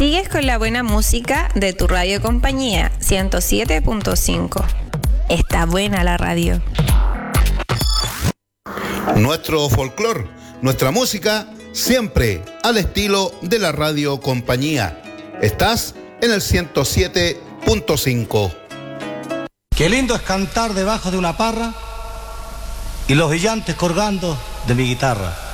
Sigues con la buena música de tu radio compañía 107.5. Está buena la radio. Nuestro folclor, nuestra música, siempre al estilo de la radio compañía. Estás en el 107.5. Qué lindo es cantar debajo de una parra y los brillantes colgando de mi guitarra.